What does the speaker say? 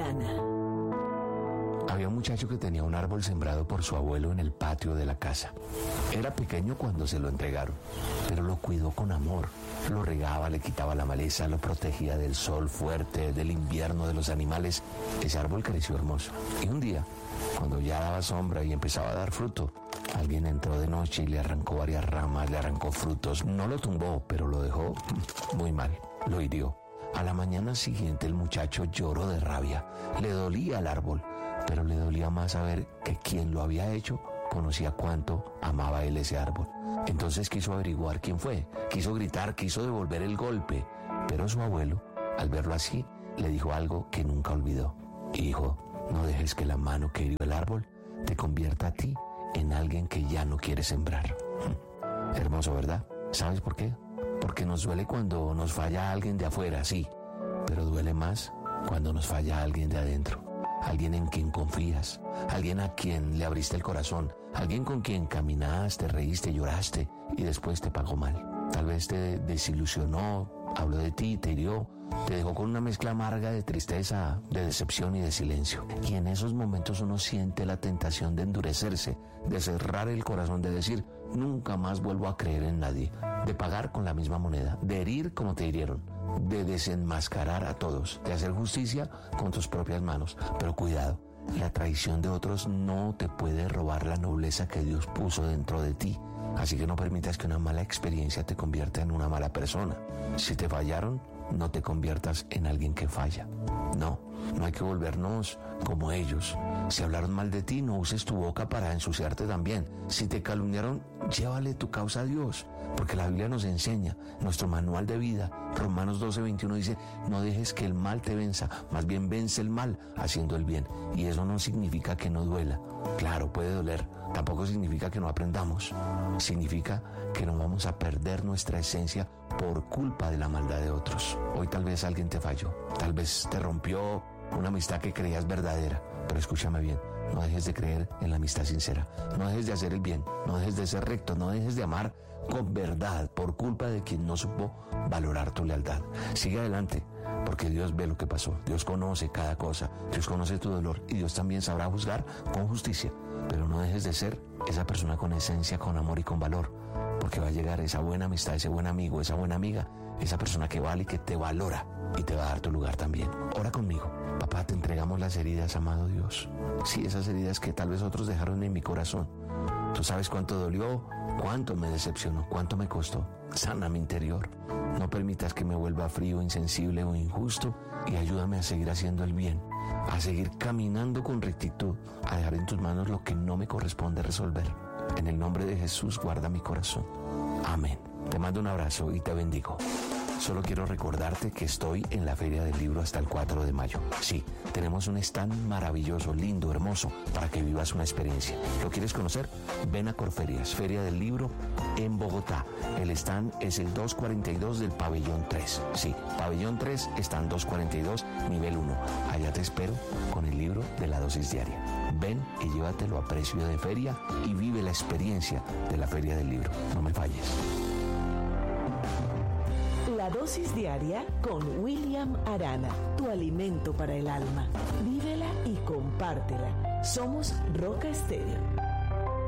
Arana. Había un muchacho que tenía un árbol sembrado por su abuelo en el patio de la casa. Era pequeño cuando se lo entregaron, pero lo cuidó con amor. Lo regaba, le quitaba la maleza, lo protegía del sol fuerte, del invierno, de los animales. Ese árbol creció hermoso. Y un día, cuando ya daba sombra y empezaba a dar fruto, alguien entró de noche y le arrancó varias ramas, le arrancó frutos. No lo tumbó, pero lo dejó muy mal. Lo hirió. A la mañana siguiente el muchacho lloró de rabia. Le dolía el árbol, pero le dolía más saber que quien lo había hecho conocía cuánto amaba él ese árbol. Entonces quiso averiguar quién fue, quiso gritar, quiso devolver el golpe, pero su abuelo, al verlo así, le dijo algo que nunca olvidó. Hijo, no dejes que la mano que hirió el árbol te convierta a ti en alguien que ya no quiere sembrar. Hermoso, ¿verdad? ¿Sabes por qué? Porque nos duele cuando nos falla alguien de afuera, sí, pero duele más cuando nos falla alguien de adentro. Alguien en quien confías, alguien a quien le abriste el corazón, alguien con quien caminaste, reíste, lloraste y después te pagó mal. Tal vez te desilusionó, habló de ti, te hirió, te dejó con una mezcla amarga de tristeza, de decepción y de silencio. Y en esos momentos uno siente la tentación de endurecerse, de cerrar el corazón, de decir, nunca más vuelvo a creer en nadie, de pagar con la misma moneda, de herir como te hirieron, de desenmascarar a todos, de hacer justicia con tus propias manos. Pero cuidado, la traición de otros no te puede robar la nobleza que Dios puso dentro de ti. Así que no permitas que una mala experiencia te convierta en una mala persona. Si te fallaron, no te conviertas en alguien que falla. No hay que volvernos como ellos. Si hablaron mal de ti, no uses tu boca para ensuciarte también. Si te calumniaron, llévale tu causa a Dios, porque la Biblia nos enseña, nuestro manual de vida, Romanos 12:21 dice, no dejes que el mal te venza, más bien vence el mal haciendo el bien. Y eso no significa que no duela. Claro, puede doler. Tampoco significa que no aprendamos. Significa que no vamos a perder nuestra esencia por culpa de la maldad de otros. Hoy tal vez alguien te falló, tal vez te rompió una amistad que creías verdadera, pero escúchame bien, no dejes de creer en la amistad sincera, no dejes de hacer el bien, no dejes de ser recto, no dejes de amar con verdad por culpa de quien no supo valorar tu lealtad. Sigue adelante, porque Dios ve lo que pasó, Dios conoce cada cosa, Dios conoce tu dolor y Dios también sabrá juzgar con justicia, pero no dejes de ser esa persona con esencia, con amor y con valor, porque va a llegar esa buena amistad, ese buen amigo, esa buena amiga, esa persona que vale y que te valora y te va a dar tu lugar también. Ora conmigo. Papá, te entregamos las heridas, amado Dios. Sí, esas heridas que tal vez otros dejaron en mi corazón. Tú sabes cuánto dolió, cuánto me decepcionó, cuánto me costó. Sana mi interior. No permitas que me vuelva frío, insensible o injusto y ayúdame a seguir haciendo el bien, a seguir caminando con rectitud, a dejar en tus manos lo que no me corresponde resolver. En el nombre de Jesús, guarda mi corazón. Amén. Te mando un abrazo y te bendigo. Solo quiero recordarte que estoy en la Feria del Libro hasta el 4 de mayo. Sí, tenemos un stand maravilloso, lindo, hermoso, para que vivas una experiencia. ¿Lo quieres conocer? Ven a Corferias, Feria del Libro en Bogotá. El stand es el 242 del pabellón 3. Sí, pabellón 3, stand 242, nivel 1. Allá te espero con el libro de la dosis diaria. Ven y llévatelo a precio de feria y vive la experiencia de la Feria del Libro. No me falles. La dosis diaria con William Arana, tu alimento para el alma. Vívela y compártela. Somos Roca Estéreo.